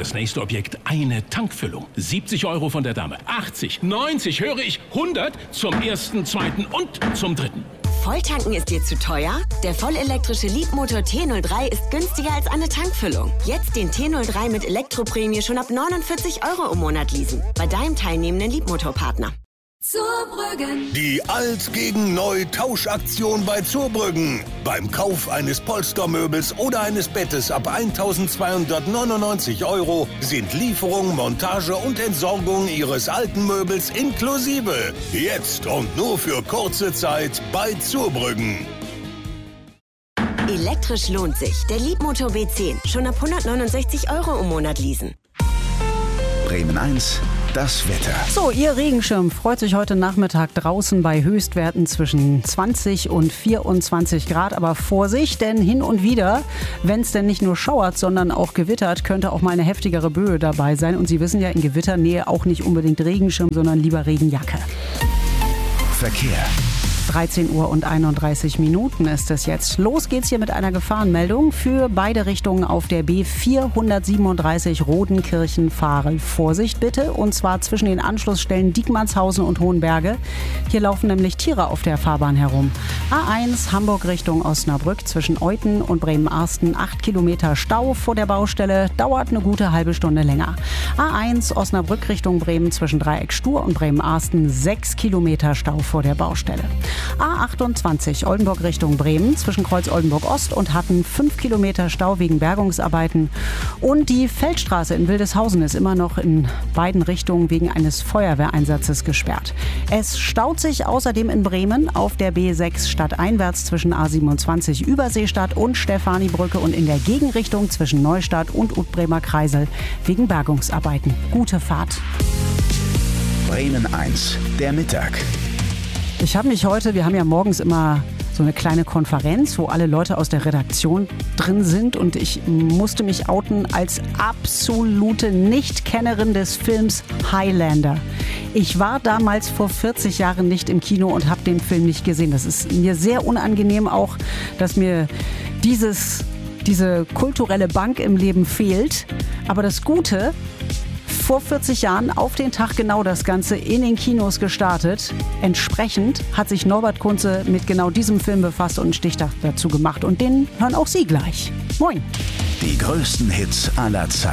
Das nächste Objekt, eine Tankfüllung. 70 € von der Dame. 80, 90, höre ich, 100 zum ersten, zweiten und zum dritten. Volltanken ist dir zu teuer? Der vollelektrische Leapmotor T03 ist günstiger als eine Tankfüllung. Jetzt den T03 mit Elektroprämie schon ab 49 € im Monat leasen. Bei deinem teilnehmenden Leapmotor-Partner. Zurbrüggen. Die Alt gegen Neu Tauschaktion bei Zurbrüggen. Beim Kauf eines Polstermöbels oder eines Bettes ab 1.299 € sind Lieferung, Montage und Entsorgung Ihres alten Möbels inklusive. Jetzt und nur für kurze Zeit bei Zurbrüggen. Elektrisch lohnt sich. Der Leapmotor B10. Schon ab 169 € im Monat leasen. Bremen 1, das Wetter. So, Ihr Regenschirm freut sich heute Nachmittag draußen bei Höchstwerten zwischen 20 und 24 Grad. Aber Vorsicht, denn hin und wieder, wenn es denn nicht nur schauert, sondern auch gewittert, könnte auch mal eine heftigere Böe dabei sein. Und Sie wissen ja, in Gewitternähe auch nicht unbedingt Regenschirm, sondern lieber Regenjacke. Verkehr. 13 Uhr und 31 Minuten ist es jetzt. Los geht's hier mit einer Gefahrenmeldung für beide Richtungen auf der B437 Rodenkirchen-Fahrel. Vorsicht bitte, und zwar zwischen den Anschlussstellen Diekmannshausen und Hohenberge. Hier laufen nämlich Tiere auf der Fahrbahn herum. A1 Hamburg Richtung Osnabrück zwischen Euthen und Bremen-Arsten 8 Kilometer Stau vor der Baustelle, dauert eine gute halbe Stunde länger. A1 Osnabrück Richtung Bremen zwischen Dreieck Stur und Bremen-Arsten 6 Kilometer Stau vor der Baustelle. A28 Oldenburg Richtung Bremen zwischen Kreuz Oldenburg Ost und Hatten 5 Kilometer Stau wegen Bergungsarbeiten. Und die Feldstraße in Wildeshausen ist immer noch in beiden Richtungen wegen eines Feuerwehreinsatzes gesperrt. Es staut sich außerdem in Bremen auf der B6 stadteinwärts zwischen A27 Überseestadt und Stefanibrücke und in der Gegenrichtung zwischen Neustadt und Utbremer Kreisel wegen Bergungsarbeiten. Gute Fahrt. Bremen 1, der Mittag. Ich habe mich heute, wir haben ja morgens immer so eine kleine Konferenz, wo alle Leute aus der Redaktion drin sind, und ich musste mich outen als absolute Nichtkennerin des Films Highlander. Ich war damals vor 40 Jahren nicht im Kino und habe den Film nicht gesehen. Das ist mir sehr unangenehm auch, dass mir diese kulturelle Bank im Leben fehlt. Aber das Gute: vor 40 Jahren auf den Tag genau das Ganze in den Kinos gestartet. Entsprechend hat sich Norbert Kunze mit genau diesem Film befasst und einen Stichtag dazu gemacht. Und den hören auch Sie gleich. Moin. Die größten Hits aller Zeiten.